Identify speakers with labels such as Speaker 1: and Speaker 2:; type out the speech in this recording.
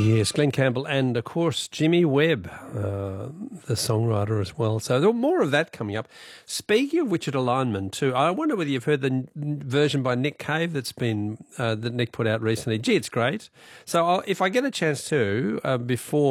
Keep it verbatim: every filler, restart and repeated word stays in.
Speaker 1: Yes, Glenn Campbell and, of course, Jimmy Webb, uh, the songwriter as well. So there more of that coming up. Speaking of Wichita Lineman, too, I wonder whether you've heard the n- version by Nick Cave that's been uh, that Nick put out recently. Gee, it's great. So I'll, if I get a chance to, uh, before